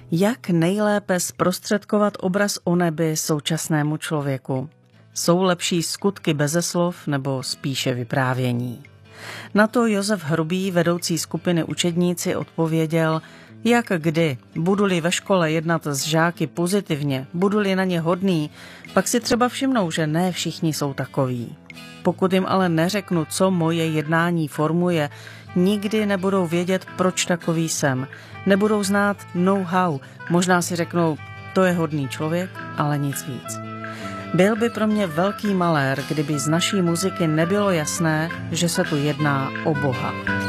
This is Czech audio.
Jak nejlépe zprostředkovat obraz o nebi současnému člověku? Jsou lepší skutky beze slov nebo spíše vyprávění? Na to Josef Hrubý, vedoucí skupiny Učedníci, odpověděl: jak kdy, budu-li ve škole jednat s žáky pozitivně, budu-li na ně hodný, pak si třeba všimnou, že ne všichni jsou takoví. Pokud jim ale neřeknu, co moje jednání formuje, nikdy nebudou vědět, proč takový jsem. Nebudou znát know-how. Možná si řeknou, to je hodný člověk, ale nic víc. Byl by pro mě velký malér, kdyby z naší muziky nebylo jasné, že se tu jedná o Boha.